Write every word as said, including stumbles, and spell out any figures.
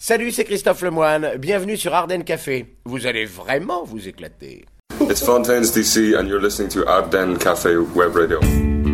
Salut, c'est Christophe Lemoine. Bienvenue sur Ardennes Café. Vous allez vraiment vous éclater. It's Fontaines D C and you're listening to Ardennes Cafe Web Radio.